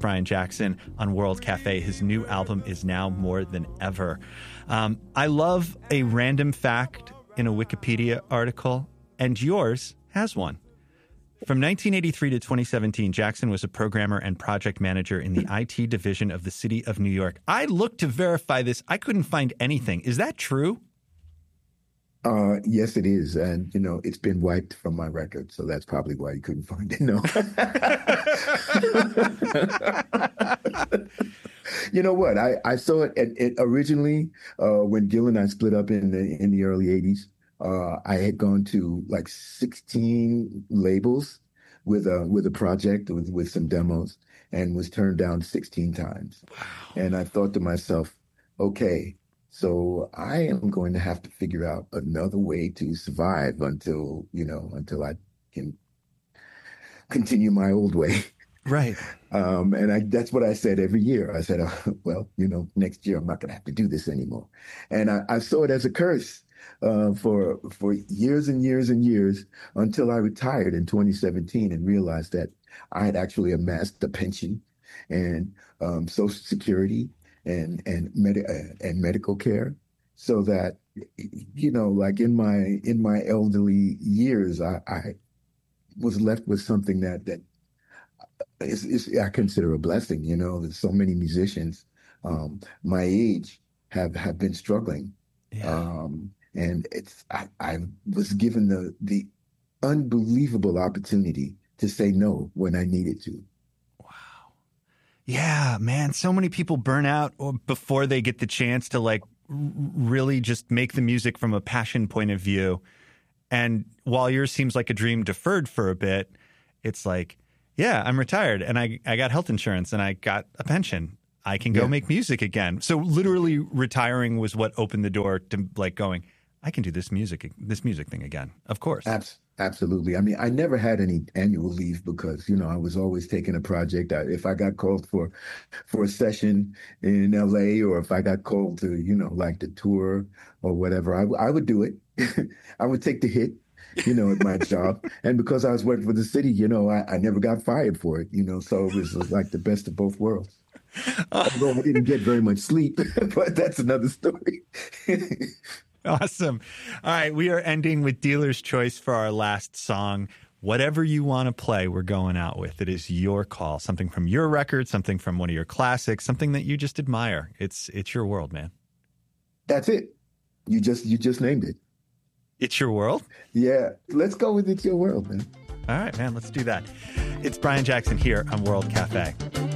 Brian Jackson on World Cafe. His new album is now more than ever. I love a random fact in a Wikipedia article, and yours has one. From 1983 to 2017, Jackson was a programmer and project manager in the IT division of the city of New York. I looked to verify this. I couldn't find anything. Is that true? Yes, it is. And, it's been wiped from my record. So that's probably why you couldn't find it. No. You know what? I saw it originally when Gil and I split up in the early 80s. I had gone to like 16 labels with a project with some demos and was turned down 16 times. Wow. And I thought to myself, okay, so I am going to have to figure out another way to survive until I can continue my old way. Right. And that's what I said every year. I said, well, next year I'm not going to have to do this anymore. And I saw it as a curse for years and years and years until I retired in 2017 and realized that I had actually amassed a pension and Social Security and medical care, so that like in my elderly years, I was left with something that is I consider a blessing. There's so many musicians my age have been struggling. Yeah. And I was given the unbelievable opportunity to say no when I needed to. Wow. Yeah, man. So many people burn out before they get the chance to really just make the music from a passion point of view. And while yours seems like a dream deferred for a bit, it's like, yeah, I'm retired and I got health insurance and I got a pension. I can go make music again. So literally retiring was what opened the door to going, I can do this music thing again. Of course. Absolutely. I mean, I never had any annual leave because, I was always taking a project. If I got called for a session in LA, or if I got called to, to tour or whatever, I would do it. I would take the hit, at my job. And because I was working for the city, I never got fired for it, so it was like the best of both worlds. Although I didn't get very much sleep, but that's another story. Awesome. All right. We are ending with Dealer's Choice for our last song. Whatever you want to play, we're going out with. It is your call. Something from your record, something from one of your classics, something that you just admire. It's your world, man. That's it. You just named it. It's your world? Yeah. Let's go with It's Your World, man. All right, man. Let's do that. It's Brian Jackson here on World Cafe.